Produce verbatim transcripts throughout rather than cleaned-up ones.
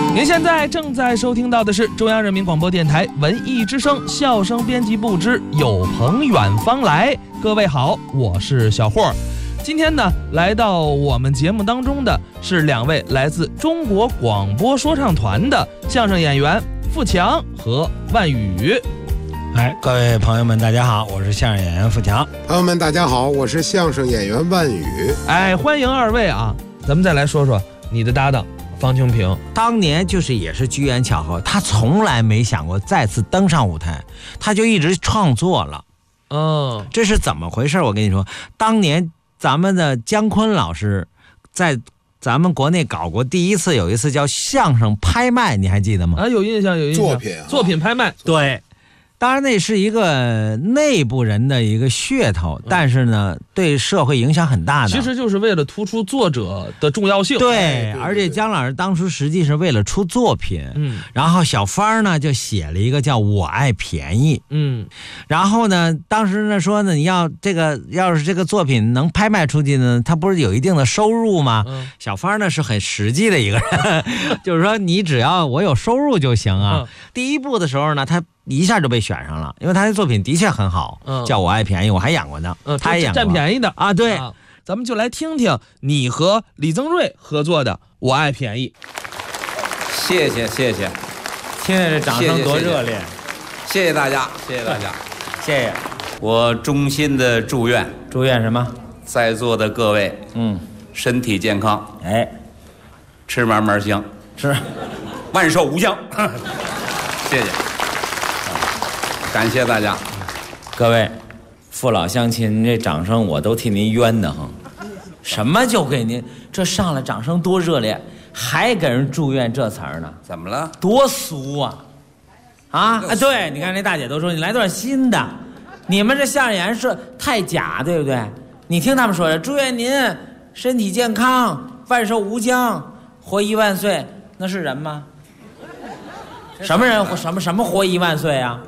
您现在正在收听到的是中央人民广播电台文艺之声笑声编辑部之有朋远方来。各位好，我是小霍。今天呢，来到我们节目当中的是两位来自中国广播说唱团的相声演员富强和万宇。 哎，各位朋友们，大家好，我是相声演员富强。 朋友们，大家好，我是相声演员万宇。 哎，欢迎二位啊！咱们再来说说你的搭档方清平。 当年就是也是机缘巧合，他从来没想过再次登上舞台，他就一直创作了。 嗯， 这是怎么回事？我跟你说，当年咱们的姜昆老师在咱们国内搞过第一次，有一次叫相声拍卖，你还记得吗？ 啊，有印象，有印象。 作品、啊、 作品拍卖， 对。当然那是一个内部人的一个噱头，但是呢对社会影响很大的， 其实就是为了突出作者的重要性。 对， 哎、对对对， 而且姜老师当初实际是为了出作品， 嗯， 然后小芳呢就写了一个叫我爱便宜， 嗯， 然后呢当时呢说呢，你要这个要是这个作品能拍卖出去呢，他不是有一定的收入吗？嗯，小芳呢是很实际的一个人就是说你只要我有收入就行啊、嗯、第一部的时候呢，他一下就被选上了，因为他的作品的确很好，嗯、叫我爱便宜，我还演过呢， 嗯， 他也演过占便宜的啊，对啊，咱们就来听听你和李增瑞合作的《我爱便宜》。 谢谢谢谢， 听见这掌声多热烈！ 谢谢大家，谢谢大家， 谢谢。 我衷心的祝愿， 祝愿什么？ 在座的各位， 嗯， 身体健康， 哎， 吃嘛嘛香， 是， 万寿无疆。谢谢。感谢大家， 各位父老乡亲，您这掌声我都替您冤得慌。什么就给您这上来掌声多热烈，还给人祝愿这词儿呢？ 怎么了？ 多俗啊！啊啊！对，你看那大姐都说你来段新的，你们这相声演员是太假，对不对？你听他们说的，祝愿您身体健康，万寿无疆，活一万岁，那是人吗？什么人？什么什么活一万岁啊？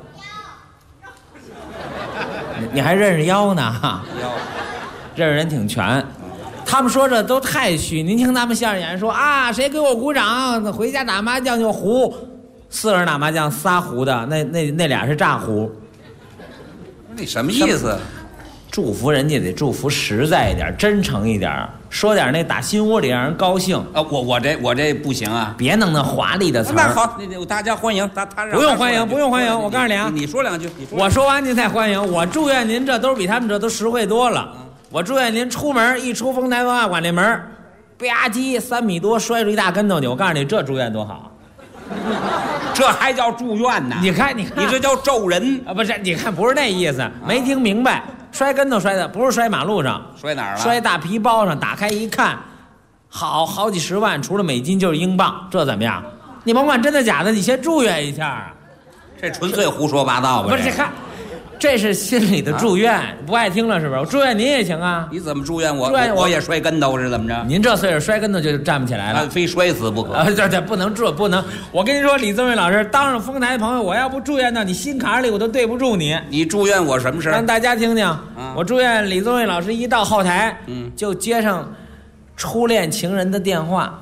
你还认识妖呢？ 妖， 认识人挺全。他们说这都太虚，您听他们相声演员说啊，谁给我鼓掌，回家打麻将就胡，四个人打麻将仨胡的，那那那俩是炸胡。 你什么意思？ 祝福人家得祝福实在一点，真诚一点，说点那打心窝里让人高兴啊！我我这我这不行啊！ 别弄那华丽的词儿。 那好，那大家欢迎他他不用欢迎，不用欢迎。我告诉你啊， 你说两句， 我说完您再欢迎。我祝愿您这都是比他们这都实惠多了。我祝愿您出门一出丰台文化馆那门，吧唧三米多摔出一大跟头去。我告诉你，这祝愿多好。 这还叫祝愿呢？ 你看，你看， 你这叫咒人啊！不是，你看不是那意思，没听明白。摔跟头摔的不是摔马路上， 摔哪儿了？ 摔大皮包上，打开一看，好好几十万，除了美金就是英镑，这怎么样？你甭管真的假的，你先祝愿一下啊！ 这纯粹胡说八道吧？ 不是，看，这是心里的祝愿，啊、不爱听了是不是？我祝愿您也行啊。 你怎么祝愿我？ 祝愿 我, 我也摔跟头是怎么着？ 您这岁数摔跟头就站不起来了， 非摔死不可。 啊，对对，不能祝，不能。我跟您说，李增瑞老师当上丰台的朋友，我要不祝愿到你心坎里，我都对不住你。 你祝愿我什么事？ 让大家听听。 啊、 我祝愿李增瑞老师一到后台， 嗯， 就接上初恋情人的电话。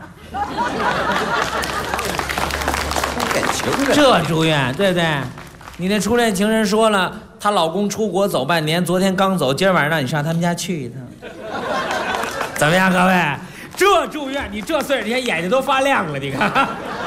初恋情人， 这祝愿对不对？你那初恋情人说了，她老公出国走半年，昨天刚走，今儿晚上让你上他们家去一趟，怎么样，各位？这祝愿你这岁数，你看眼睛都发亮了，你看。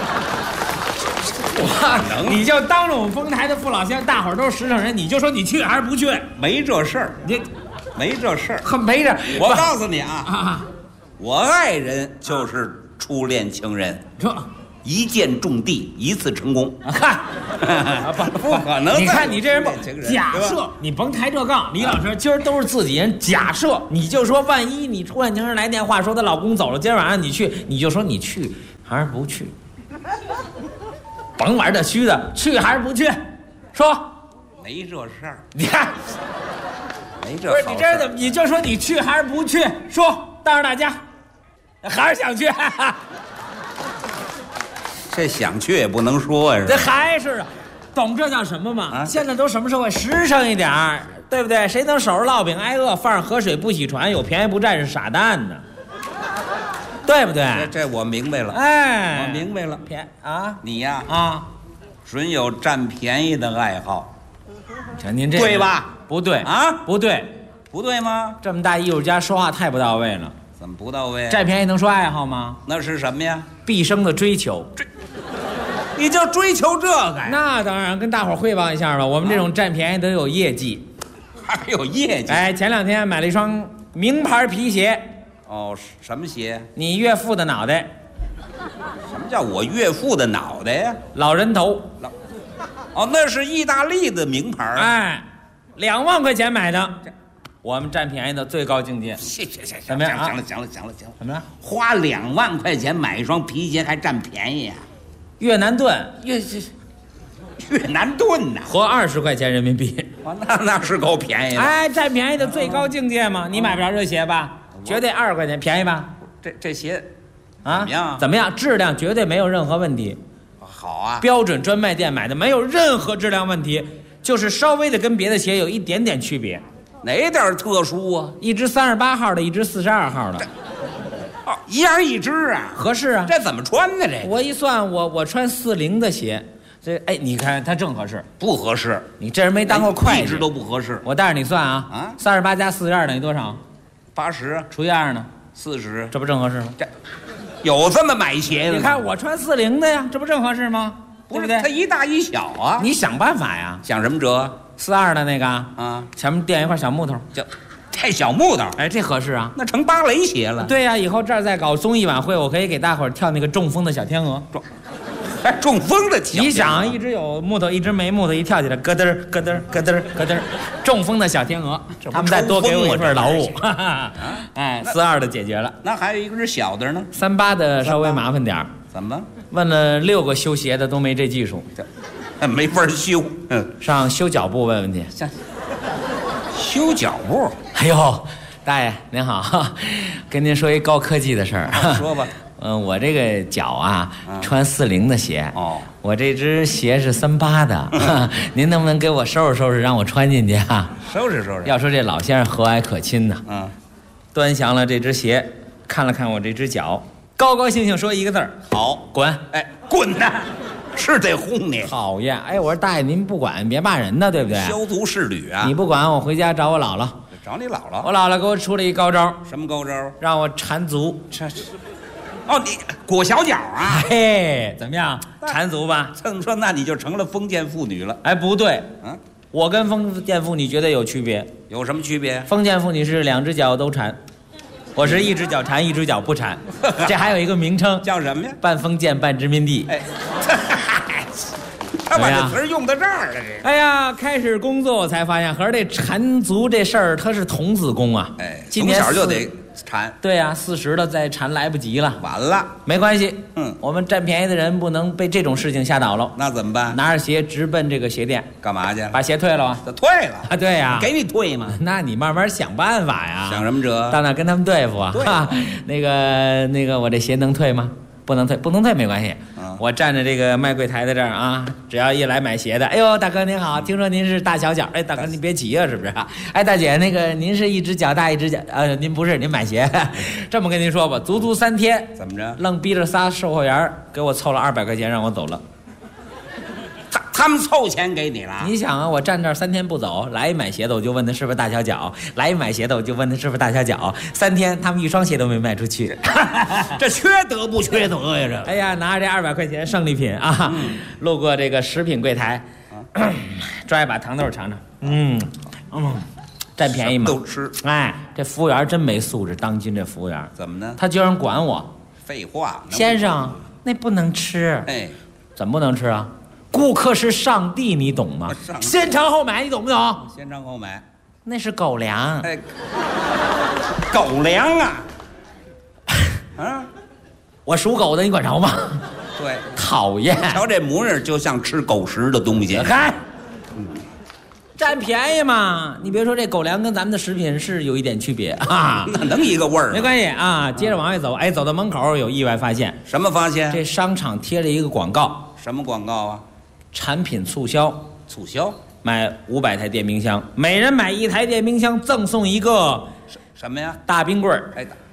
我，你就当着我们丰台的父老乡，大伙儿都是实诚人，你就说你去还是不去？ 没这事儿， 你没这事儿， 没这。 我告诉你啊， 啊我爱人就是初恋情人， 这。 一箭中地，一次成功。 看， 不不可能！ 你看你这人不假设，你甭抬这杠。李老师，今儿都是自己人，假设你就说，万一你初恋情人来电话说她老公走了，今儿晚上你去，你就说你去还是不去？甭玩这虚的，去还是不去？说没这事儿。 你看， 没这不是你这怎么？你就说你去还是不去？说，当着大家，还是想去。 这想去也不能说呀， 这还是懂这叫什么吗？啊、现在都什么社会，实诚一点儿，对不对？谁能守着烙饼挨饿，放上河水不洗船，有便宜不占是傻蛋呢？对对不对？ 这这我明白了， 哎， 我明白了。 便啊你呀啊， 准有占便宜的爱好， 瞧您这个对吧？ 不对啊， 不对， 不对吗？ 这么大艺术家说话太不到位了。 怎么不到位？ 占便宜能说爱好吗？ 那是什么呀？ 毕生的追求。 你就追求这个呀？ 那当然，跟大伙儿汇报一下吧。我们这种占便宜得有业绩。 还有业绩？ 哎，前两天买了一双名牌皮鞋。 哦，什么鞋？ 你岳父的脑袋。 什么叫我岳父的脑袋呀？ 老人头。 老，哦，那是意大利的名牌。 哎，两万块钱买的。我们占便宜的最高境界。 谢谢谢谢。 怎么样？ 行了行了行了行了。 怎么了？ 花两万块钱买一双皮鞋还占便宜啊？ 越南盾， 越越南盾呐， 合二十块钱人民币。 哦，那那是够便宜的。 哎，占便宜的最高境界嘛，你买不着这鞋吧？绝对二十块钱，便宜吧？ 这这鞋啊， 怎么样？ 怎么样？质量绝对没有任何问题。 好啊， 标准专卖店买的没有任何质量问题，就是稍微的跟别的鞋有一点点区别。 哪点特殊啊？ 一只三十八号的，一只四十二号的。 哦，一样一只啊， 合适啊。 这怎么穿呢？这我一算，我我穿四零的鞋，这哎，你看它正合适。 不合适， 你这人没当过会计， 一直都不合适。 我带着你算啊， 啊， 三十八加四十二等于多少？ 八十除以二呢？ 四十， 这不正合适吗？ 这有这么买鞋的吗？ 你看我穿四零的呀，这不正合适吗？ 不是对不对？ 它一大一小啊。 你想办法呀。 想什么辙四二的那个啊？ 前面垫一块小木头， 叫带小木头， 哎，这合适啊。 那成芭蕾鞋了。 对呀、以后这儿再搞综艺晚会，我可以给大伙儿跳那个中风的小天鹅。 还中风的跳。 你想，一只有木头，一只没木头，一跳起来，咯噔儿咯噔儿咯噔儿咯噔儿，中风的小天鹅， 这不他们再多给我一份劳务抽风啊这。 哈哈哎，四二的解决了， 那还有一个是小的呢， 三八的稍微麻烦点儿。 怎么？ 问了六个修鞋的都没这技术， 这没法修。嗯， 上修脚部问问去。 像修脚部。 哎呦，大爷您好，跟您说一高科技的事儿。 啊说吧。 嗯，我这个脚啊， 嗯穿四零的鞋。 哦， 我这只鞋是三八的，您能不能给我收拾收拾，让我穿进去啊？ 收拾收拾。 要说这老先生和蔼可亲呐， 嗯， 端详了这只鞋，看了看我这只脚，高高兴兴说一个字儿： 好。 滚！ 哎，滚呐！是得轰你， 讨厌！哎，我说大爷您不管，别骂人呢，对不对？ 消毒是旅啊！ 你不管，我回家找我姥姥。 找你姥姥。 我姥姥给我出了一高招， 什么高招？ 让我缠足。 这是。哦，你裹小脚啊？ 嘿，怎么样？缠足吧？ 这么说，那你就成了封建妇女了。 哎，不对， 嗯， 我跟封建妇女绝对有区别。 有什么区别？ 封建妇女是两只脚都缠，我是一只脚缠，一只脚不缠。这还有一个名称， 叫什么呀？ 半封建半殖民地。 哎，他把这词儿用到这儿了，这。 哎呀，开始工作我才发现，合着这缠足这事儿它是童子功啊！ 哎， 今年从小就四得缠。 对呀、啊，四十了再缠来不及了。 完了， 没关系， 嗯， 我们占便宜的人不能被这种事情吓倒了。 那怎么办？ 拿着鞋直奔这个鞋店， 干嘛去？ 把鞋退了啊！ 这退了啊，对呀、啊， 给你退吗？ 那你慢慢想办法呀。 想什么辙？ 到那跟他们对付啊？ 对哈，那个那个，我这鞋能退吗？不能退，不能退没关系。 嗯， 我站着这个卖柜台的这儿啊，只要一来买鞋的，哎呦，大哥您好，听说您是大小脚，哎，大哥您别急啊，是不是？哎，大姐，那个您是一只脚大一只脚，呃，您不是，您买鞋。这么跟您说吧，足足三天， 怎么着？ 愣逼着仨售货员给我凑了二百块钱，让我走了。 他他们凑钱给你了？ 你想啊，我站这儿三天不走，来一买鞋的我就问他是不是大小脚，来一买鞋的我就问他是不是大小脚，三天他们一双鞋都没卖出去， 这缺德不缺德呀？这哎呀，拿着这二百块钱胜利品啊，嗯、路过这个食品柜台，啊、抓一把糖豆尝尝，嗯嗯，占便宜嘛， 都吃。 哎，这服务员真没素质，当今这服务员怎么呢？ 他居然管我， 废话， 先生那不能吃， 哎， 怎么不能吃啊？顾客是上帝，你懂吗？先尝后买，你懂不懂？ 先尝后买， 那是狗粮。 哎，狗粮啊！啊， 我属狗的，你管着吗？ 对， 讨厌！ 瞧这模样，就像吃狗食的东西。 嗨，占便宜嘛！你别说这狗粮跟咱们的食品是有一点区别啊， 那能一个味儿？ 没关系啊，接着往外走，哎，走到门口有意外发现。 什么发现？ 这商场贴了一个广告。 什么广告啊？ 产品促销， 促销， 买五百台电冰箱，每人买一台电冰箱赠送一个什什么呀？ 大冰棍儿。 哎，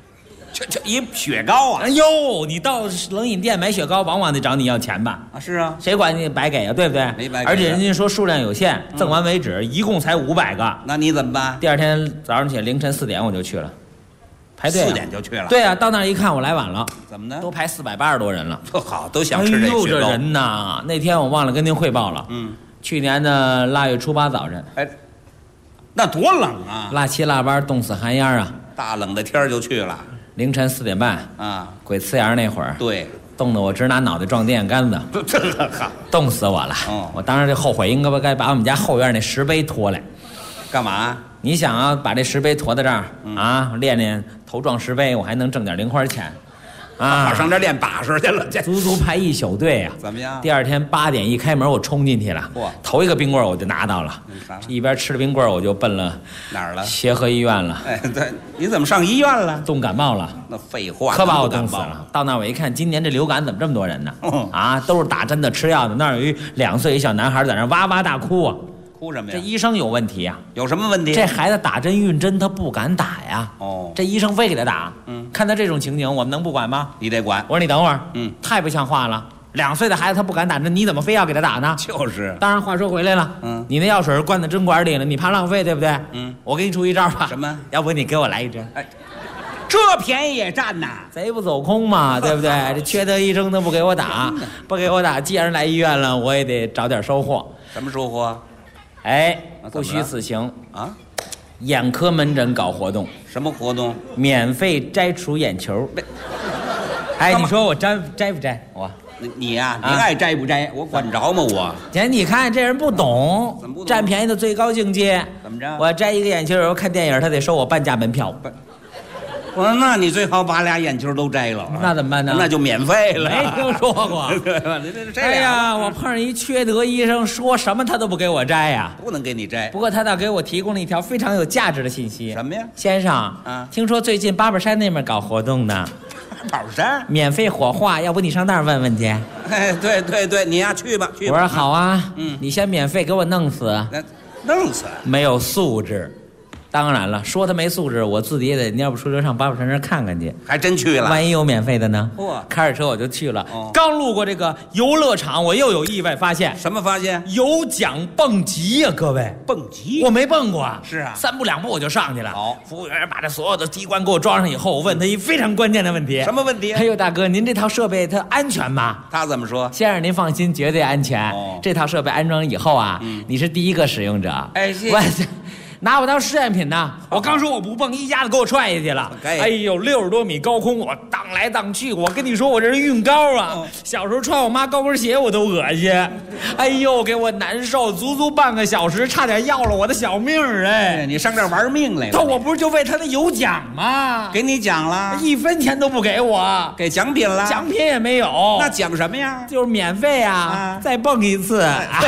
这这一雪糕啊哎呦，你到冷饮店买雪糕，往往得找你要钱吧？ 啊是啊， 谁管你白给啊？对不对？ 没白给。 而且人家说数量有限，赠完为止，一共才五百个。 那你怎么办？ 第二天早上起来凌晨四点我就去了，排队、啊。 四点就去了？ 对啊，到那儿一看我来晚了。 怎么呢？ 都排四百八十多人了。 特好，都想吃这哎呦， 雪糕。 这人呐，那天我忘了跟您汇报了。 嗯。 去年的腊月初八早晨， 哎，那多冷啊！ 腊七腊八冻死寒烟啊！ 大冷的天就去了。 凌晨四点半啊， 鬼呲牙那会儿， 对， 冻得我直拿脑袋撞电线杆子， 这个好， 冻死我了。 哦， 我当时就后悔，应该不该把我们家后院那石碑拖来。 干嘛？ 你想啊，把这石碑驮在这儿、嗯、啊，练练头撞石碑，我还能挣点零花钱。 啊，上这练把式去了，这足足排一宿队啊！ 怎么样？ 第二天八点一开门，我冲进去了。 嚯！ 头一个冰棍我就拿到了，一边吃着冰棍我就奔了哪儿了？ 协和医院了。 哎，对，你怎么上医院了？ 冻感冒了。 那废话， 可把我冻死了。到那我一看，今年这流感怎么这么多人呢？嗯、啊，都是打针的、吃药的。那儿有一两岁一小男孩在那哇哇大哭啊！ 哭什么呀？ 这医生有问题呀、啊！ 有什么问题？ 这孩子打针孕针他不敢打呀。 哦， 这医生非给他打。 嗯， 看他这种情景，我们能不管吗？ 你得管。 我说你等会儿。 嗯， 太不像话了。两岁的孩子他不敢打针，你怎么非要给他打呢？ 就是。 当然，话说回来了。 嗯， 你那药水灌在针管里了，你怕浪费，对不对？ 嗯， 我给你出一招吧。 什么？ 要不你给我来一针？ 哎，这便宜也占呐， 贼不走空嘛，对不对？这缺德医生都不给我打，不给我打，既然来医院了，我也得找点收获。 什么收获？ 哎，不虚此行啊！ 眼科门诊搞活动， 什么活动？ 免费摘除眼球。哎，你说我摘摘不摘？我你呀、啊，你爱摘不摘？我管着吗？我姐，你看这人不懂， 怎么不懂？ 占便宜的最高境界。 怎么着？ 我摘一个眼球，我看电影，他得收我半价门票。 我说，那你最好把俩眼球都摘了， 那怎么办呢？ 那就免费了。 没听说过， 对吧？ 哎呀，我碰上一缺德医生，说什么他都不给我摘呀， 不能给你摘。 不过他倒给我提供了一条非常有价值的信息。 什么呀？ 先生， 啊， 听说最近八宝山那边搞活动呢。 八宝山免费火化，要不你上那儿问问去？ 哎，对对对，你呀去吧去吧。 我说好啊， 嗯， 你先免费给我弄死。 那弄死？ 没有素质。当然了，说他没素质，我自己也得蔫不出溜上八宝山那儿看看去。 还真去了。 万一有免费的呢？ 嚯！ 开着车我就去了。 哦， 刚路过这个游乐场，我又有意外发现。 什么发现？ 有奖蹦极呀、啊，各位！ 蹦极？ 我没蹦过啊。 是啊。 三步两步我就上去了。 好， 服务员把这所有的机关给我装上以后，我问他一非常关键的问题。 什么问题？ 哎呦，大哥，您这套设备它安全吗？ 他怎么说？ 先生您放心，绝对安全。 哦， 这套设备安装以后啊， 嗯， 你是第一个使用者。 哎，谢谢。拿我当试验品呢！我刚说我不蹦，一下子给我踹下去了。哎呦，六十多米高空，我荡来荡去。我跟你说，我这是运高啊！哦，小时候穿我妈高跟鞋我都恶心。哎呦，给我难受，足足半个小时，差点要了我的小命儿！哎， 你上这儿玩命来了？ 那我不是就为他那有奖吗？ 给你奖了， 一分钱都不给我， 给奖品了， 奖品也没有。 那奖什么呀？ 就是免费啊！啊，再蹦一次。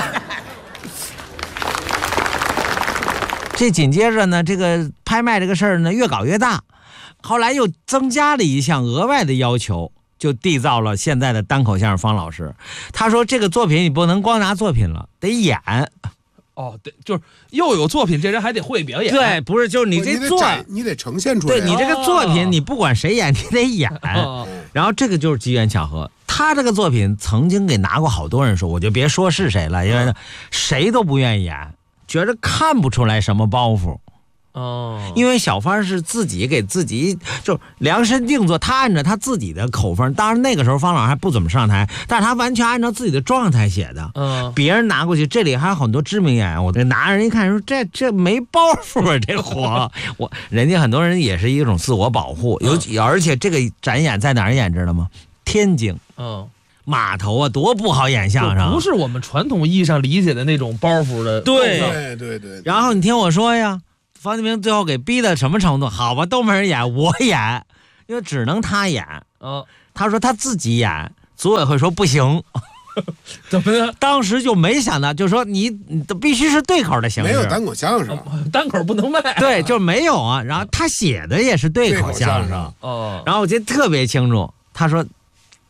这紧接着呢，这个拍卖这个事儿呢越搞越大，后来又增加了一项额外的要求，就缔造了现在的单口相声方老师。他说这个作品你不能光拿作品了，得演。 哦，对，就是又有作品，这人还得会表演。 对，不是，就是你这作， 你得呈现出来。 对你这个作品，你不管谁演，你得演。 哦， 然后这个就是机缘巧合。他这个作品曾经给拿过好多人说，我就别说是谁了，因为谁都不愿意演。觉得看不出来什么包袱， 哦， 因为小芳是自己给自己就量身定做，他按照他自己的口风，当然那个时候方老师还不怎么上台，但是他完全按照自己的状态写的， 嗯， 别人拿过去，这里还有很多知名演员，我这拿人一看说这这没包袱啊，这活，我人家很多人也是一种自我保护，尤其而且这个展演在哪儿演知道吗？天津， 嗯。 码头啊，多不好演相声， 不是我们传统意义上理解的那种包袱的。 对对对对。 然后你听我说呀，方清平最后给逼到什么程度？好吧，都没人演，我演，因为只能他演。 嗯， 他说他自己演，组委会说不行。 怎么呢？ 当时就没想到，就说你你必须是对口的形式， 没有单口相声， 单口不能卖。 对，就没有啊。然后他写的也是对口相声。 哦。 然后我记得特别清楚，他说。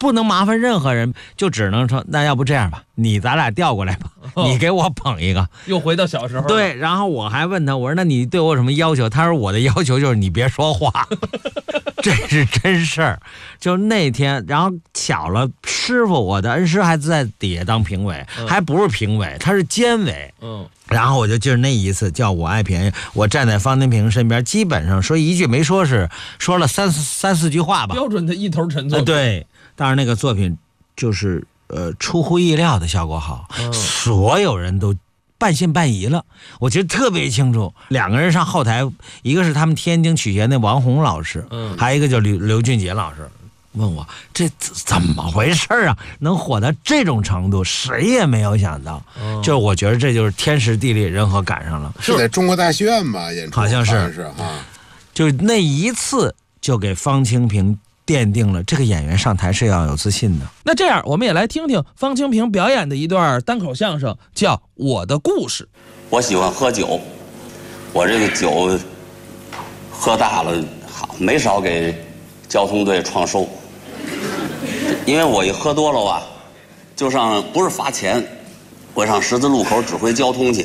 不能麻烦任何人，就只能说那要不这样吧，你咱俩调过来吧， 哦、 你给我捧一个。 又回到小时候。 对，然后我还问他，我说那你对我有什么要求？他说我的要求就是你别说话。这是真事儿。就那天，然后巧了，师傅我的恩师还在底下当评委，嗯、还不是评委，他是监委。嗯。然后我就记得那一次叫我爱便宜，我站在方天平身边，基本上说一句没说，是说了三四三四句话吧。 标准的一头陈作品。 呃、对，当然那个作品就是呃出乎意料的效果好，嗯、所有人都半信半疑了。我觉得特别清楚，两个人上后台，一个是他们天津曲协那王红老师，嗯，还有一个叫刘刘俊杰老师。问我这怎么回事啊？能火到这种程度，谁也没有想到。嗯、就是我觉得这就是天时地利人和赶上了。 是在中国大戏院吧演出？ 好像是， 好像是啊。 就那一次，就给方清平奠定了这个演员上台是要有自信的。 那这样，我们也来听听方清平表演的一段单口相声，叫《我的故事》。 我喜欢喝酒，我这个酒喝大了，好没少给交通队创收。因为我一喝多了啊，就上不是罚钱，我上十字路口指挥交通去。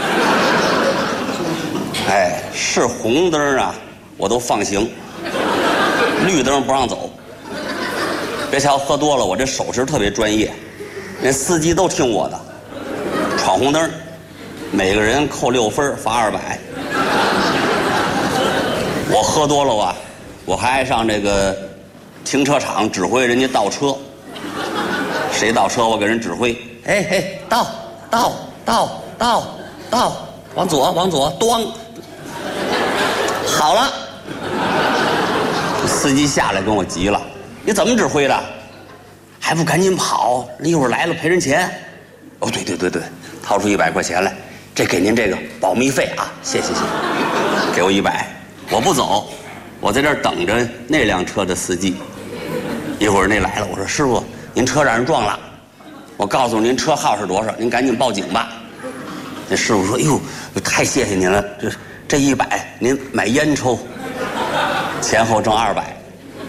哎，是红灯啊，我都放行；绿灯不让走。别瞧喝多了，我这手势特别专业，连司机都听我的。闯红灯，每个人扣六分，罚二百。我喝多了啊，我还爱上这个停车场指挥人家倒车，谁倒车我给人指挥，哎哎，倒倒倒倒倒，往左往左，咣，好了。司机下来跟我急了，你怎么指挥的？还不赶紧跑？一会儿来了赔人钱。哦，对对对对，掏出一百块钱来，这给您这个保密费啊，谢谢谢谢，给我一百，我不走，我在这儿等着那辆车的司机。一会儿那来了，我说师傅，您车让人撞了，我告诉您车号是多少，您赶紧报警吧。那师傅说：“哟，太谢谢您了，这这一百您买烟抽，前后挣二百。”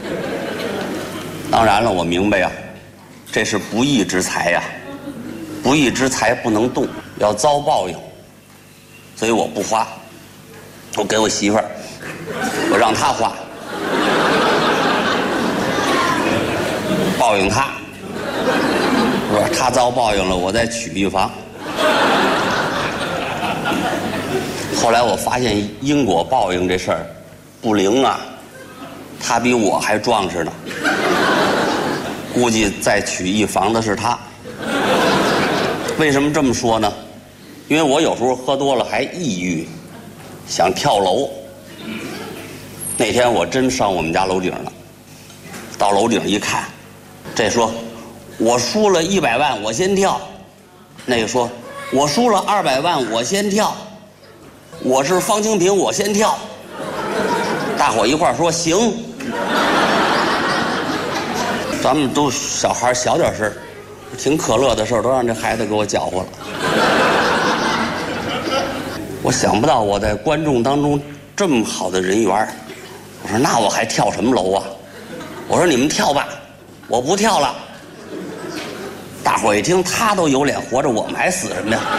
当然了，我明白呀，这是不义之财呀，不义之财不能动，要遭报应，所以我不花，我给我媳妇儿，我让她花。报应他，说他遭报应了，我再娶一房。后来我发现因果报应这事儿不灵啊，他比我还壮实呢，估计再娶一房的是他。为什么这么说呢？因为我有时候喝多了还抑郁，想跳楼。那天我真上我们家楼顶了，到楼顶一看，这说我输了一百万我先跳，那个说我输了二百万我先跳，我是方清平我先跳，大伙一块说行。咱们都小孩小点声，挺可乐的事儿都让这孩子给我搅和了。我想不到我在观众当中这么好的人缘，我说那我还跳什么楼啊？我说你们跳吧，我不跳了。大伙一听，他都有脸活着，我们还死什么呀？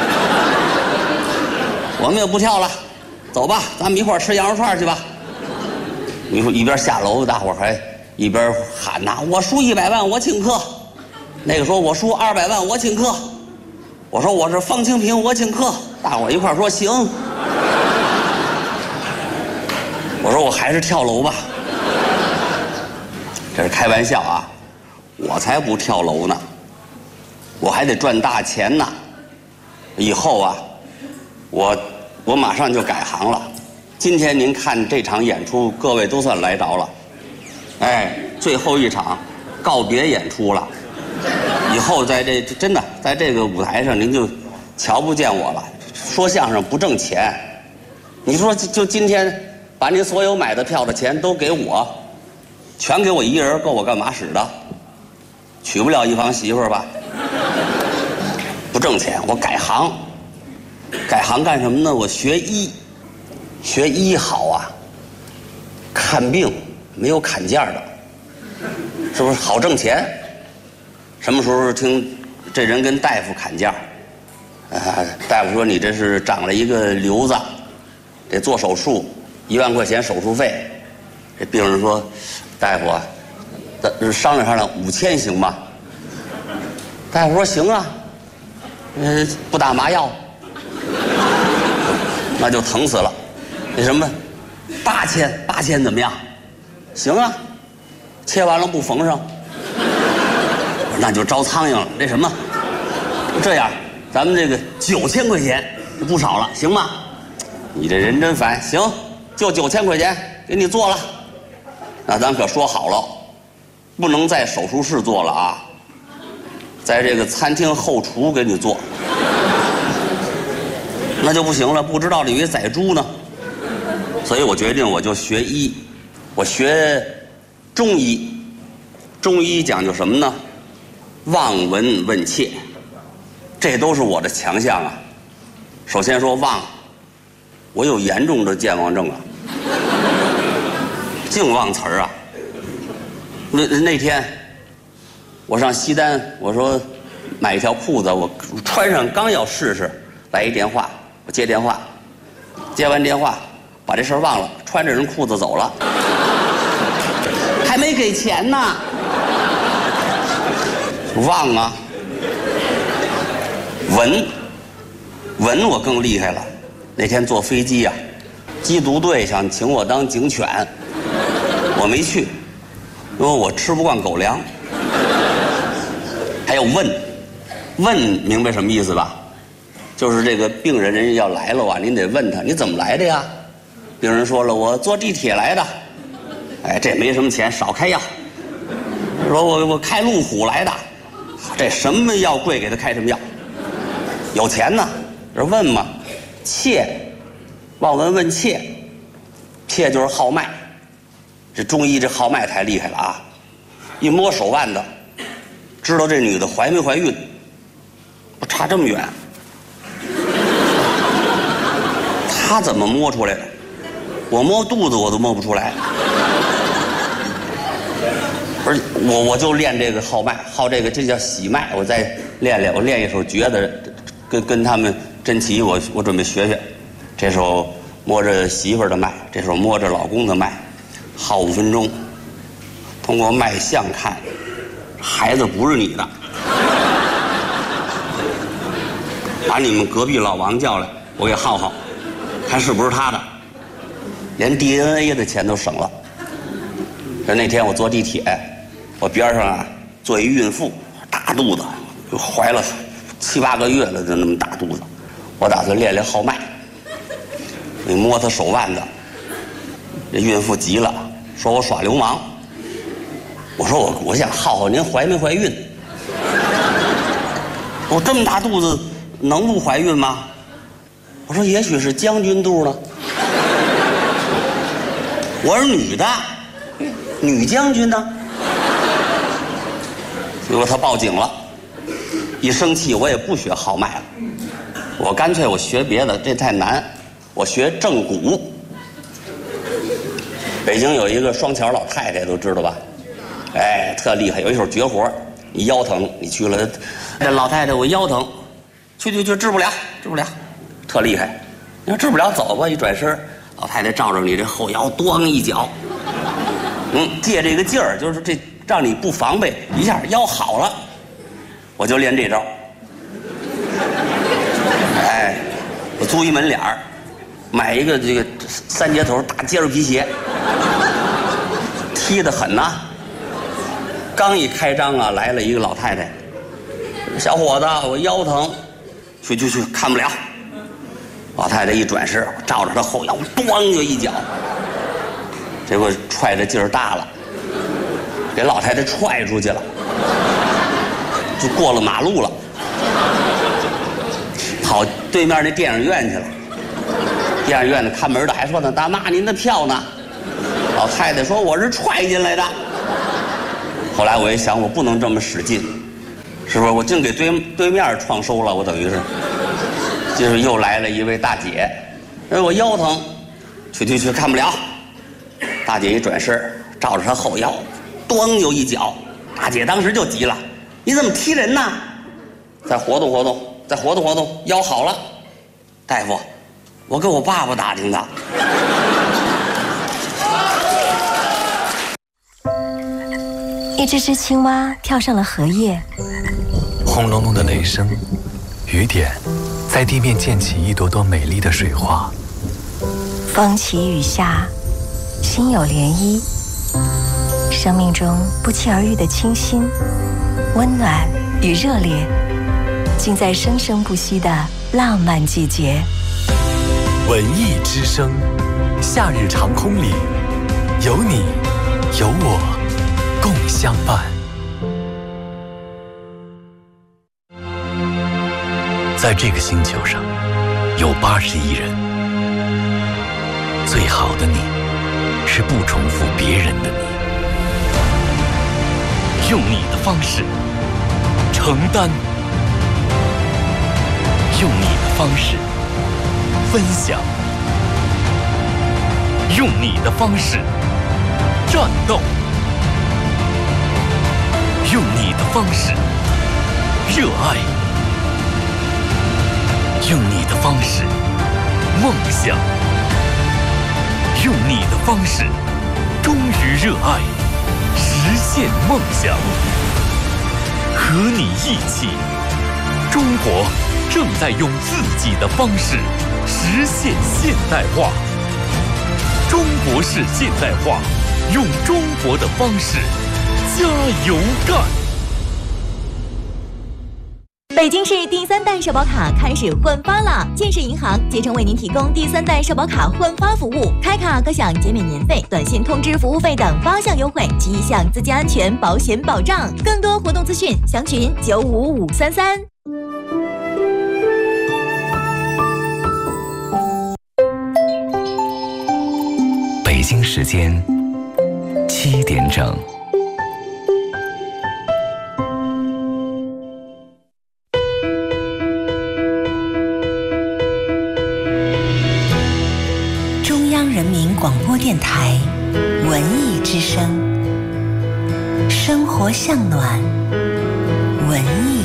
我们也不跳了，走吧，咱们一块儿吃羊肉串去吧。你说一边下楼，大伙还一边喊呐：“我输一百万，我请客。”那个说：“我输二百万，我请客。”我说：“我是方清平，我请客。”大伙一块儿说：“行。”我说：“我还是跳楼吧。”这是开玩笑啊，我才不跳楼呢，我还得赚大钱呢。以后啊，我我马上就改行了。今天您看这场演出，各位都算来着了。哎，最后一场告别演出了。以后在这真的在这个舞台上，您就瞧不见我了。说相声不挣钱，你说就今天把您所有买的票的钱都给我，全给我一人，够我干嘛使的？娶不了一房媳妇儿吧？不挣钱，我改行。改行干什么呢？我学医，学医好啊，看病没有砍价的，是不是好挣钱？ 什么时候听这人跟大夫砍价，啊，大夫说你这是长了一个瘤子，得做手术，一万块钱手术费。这病人说，大夫啊，咱商量商量，五千行吗？大夫说行啊，呃，不打麻药，那就疼死了。那什么，八千，八千怎么样？行啊，切完了不缝上，那就招苍蝇了。那什么，这样，咱们这个九千块钱不少了，行吗？你这人真烦，行，就九千块钱给你做了。那咱可说好了，不能在手术室做了啊，在这个餐厅后厨给你做，那就不行了，不知道以为宰猪呢。所以我决定我就学医，我学中医。中医讲究什么呢？望闻问切，这都是我的强项啊。首先说望，我有严重的健忘症啊，净忘词儿啊。那那天我上西单，我说买一条裤子，我穿上刚要试试，来一电话，我接电话，接完电话把这事儿忘了，穿着人裤子走了，还没给钱呢。忘啊，闻，闻我更厉害了。那天坐飞机呀、啊，缉毒队想请我当警犬，我没去，因为我吃不惯狗粮。还有问，问明白什么意思吧？就是这个病人人家要来了啊，您得问他你怎么来的呀？病人说了，我坐地铁来的。哎，这没什么钱，少开药。说我我开路虎来的。这什么药贵，给他开什么药。有钱呢，这问嘛，切，望闻问切，切就是号脉。这中医这号脉太厉害了啊！一摸手腕的，知道这女的怀没怀孕，不差这么远。他怎么摸出来的？我摸肚子我都摸不出来。不是我，我就练这个号脉，号这个这叫喜脉。我再练练，我练一首绝的，跟跟他们真奇，我我准备学学。这首摸着媳妇儿的脉，这首摸着老公的脉，耗五分钟。通过脉象看，孩子不是你的，把你们隔壁老王叫来，我给耗耗，看是不是他的。连 D N A 的钱都省了。这那天我坐地铁，我边上啊坐一孕妇，大肚子，就怀了七八个月了，就那么大肚子。我打算练练号脉，你摸她手腕子。这孕妇急了，说我耍流氓。我说我我想耗耗您怀没怀孕？我这么大肚子能不怀孕吗？我说也许是将军肚呢。我是女的。女将军呢？结果他报警了，一生气我也不学号脉了，我干脆我学别的，这太难，我学正骨。北京有一个双桥老太太，都知道吧？哎，特厉害，有一手绝活，你腰疼你去了，这老太太我腰疼，去去去治不了，治不了，特厉害。你说治不了走吧，一转身，老太太照着你这后腰，咣一脚。嗯，借这个劲儿，就是这让你不防备，一下腰好了，我就练这招。哎，我租一门脸儿，买一个这个三节头大尖皮鞋，踢得很呐。刚一开张啊，来了一个老太太，小伙子，我腰疼，去去去，看不了。老太太一转身，照着他后腰，咣就一脚。结果踹的劲儿大了，给老太太踹出去了，就过了马路了，跑对面那电影院去了。电影院的看门的还说呢：“大妈，您的票呢？”老太太说：“我是踹进来的。”后来我一想，我不能这么使劲，是不是？我净给对对面创收了，我等于是。就是又来了一位大姐，哎，我腰疼，去去去，看不了。大姐一转身，照着他后腰，咣就一脚。大姐当时就急了：“ 你怎么踢人呢？再活动活动，再活动活动，腰好了。大夫，我跟我爸爸打听的。 一只只青蛙跳上了荷叶， 轰隆隆的雷声，雨点在地面溅起一朵朵美丽的水花。 风起雨下，心有涟漪。生命中不期而遇的清新、温暖与热烈，尽在生生不息的浪漫季节。 文艺之声，夏日长空里，有你，有我，共相伴。在这个星球上，有八十亿人。最好的你，是不重复别人的你。用你的方式承担，用你的方式分享，用你的方式战斗，用你的方式热爱，用你的方式梦想，用你的方式忠于热爱，实现梦想。和你一起，中国正在用自己的方式实现现代化。中国式现代化，用中国的方式加油干！ 北京市第三代社保卡开始换发了，建设银行竭诚为您提供第三代社保卡换发服务，开卡可享减免年费、短信通知服务费等八项优惠及一项资金安全保险保障。更多活动资讯，详询九五五三三。 北京时间七点整。 人民广播电台文艺之声，生活向暖，文艺